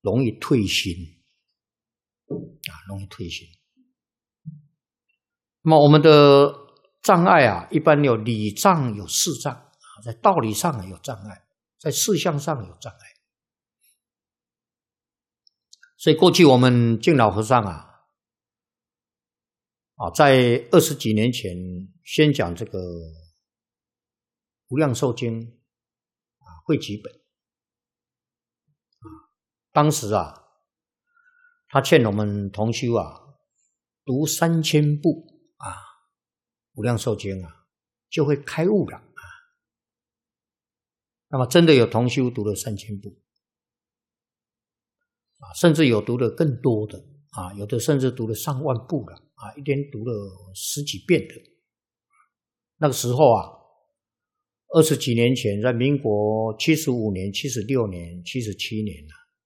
容易退心容易退心。那么我们的障碍一般有理障有事障在道理上有障碍，在事项上有障碍。所以过去我们净老和尚在20几年前先讲这个无量寿经汇集本当时他劝我们同修读3000部无量寿经就会开悟了那么真的有同修读了3000部甚至有读了更多的有的甚至读了上万部了一天读了10几遍的。那个时候20几年前，在民国75年、76年、77年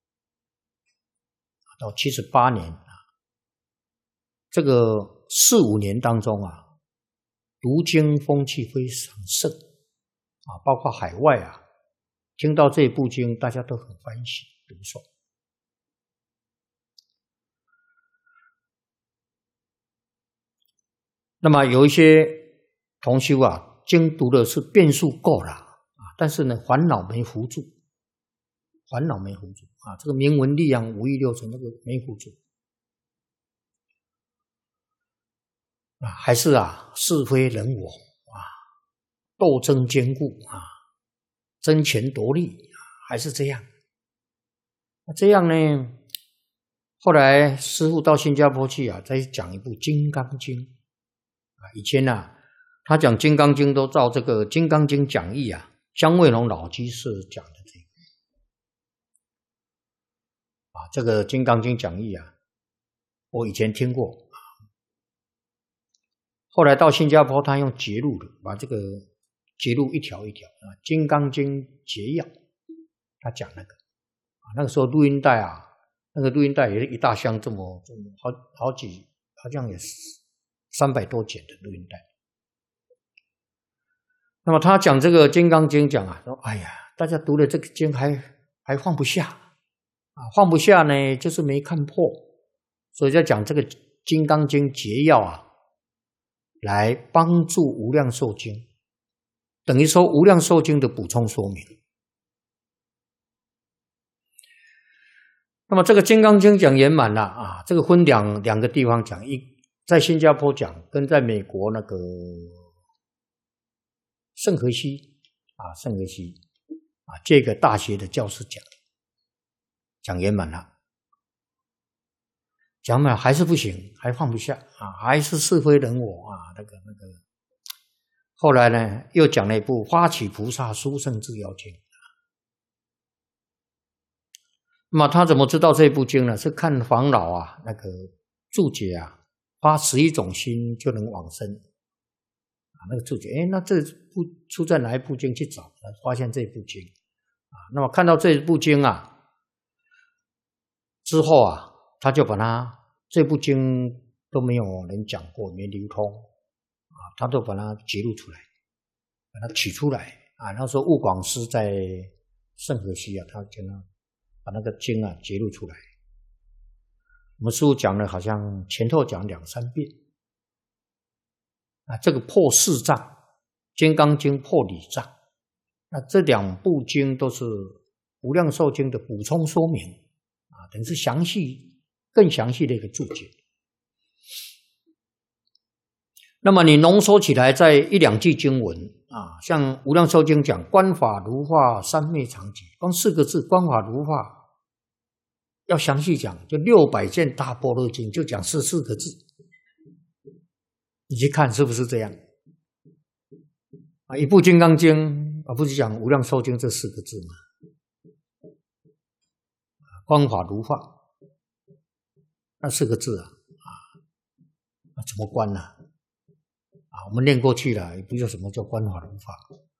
到78年这个4、5年当中读经风气非常盛包括海外听到这部经大家都很欢喜读诵。那么有一些同修经读的是遍数够了但是呢烦恼没扶住，这个明文力量5欲6尘那个没扶住还是是非人我斗争坚固争权夺利还是这样。这样呢后来师父到新加坡去再讲一部《金刚经》以前他讲《金刚经》都照这个《金刚经》讲义姜惠龙老居士讲的这个《金刚经》讲义我以前听过后来到新加坡他用节录的把这个节录一条一条《金刚经》节要他讲那个那个时候录音带那个录音带也是一大箱这么好几好像也是300多卷的录音带。那么他讲这个《金刚经》讲说哎呀大家读了这个经还放不下放不下呢就是没看破，所以在讲这个《金刚经》节要来帮助无量寿经，等于说无量寿经的补充说明。那么这个《金刚经》讲圆满了这个分两个地方讲，在新加坡讲跟在美国那个圣荷西这个大学的教师讲圆满了，讲满还是不行，还放不下还是是非人我那个后来呢又讲了一部《发起菩萨殊胜至要经》。那么他怎么知道这部经呢？是看黄老那个注解发11种心就能往生那个注解那这部出在哪一部经去找发现这部经那么看到这部经之后他就把这部经都没有人讲过没流通他都把它揭露出来，把它取出来那时候悟广师在圣荷西他就把那个经揭露出来。我们师父讲了好像前后讲2、3遍这个破事障，《金刚经》破理障，那这2部经都是无量寿经的补充说明等于是更详细的一个注解。那么你浓缩起来在1、2句经文像无量寿经讲观法如化三昧常寂，光4个字观法如化要详细讲，就600件大般若经就讲4个字，你去看是不是这样一部金刚经不是讲无量寿经这4个字吗？观法如化那4个字怎么观呢我们念过去了，也不知道什么叫观法如法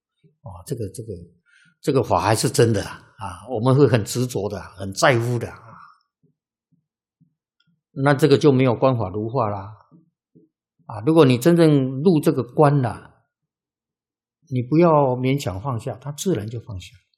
这个法还是真的我们会很执着的，很在乎的那这个就没有观法如化啦如果你真正入这个观了，你不要勉强放下，它自然就放下。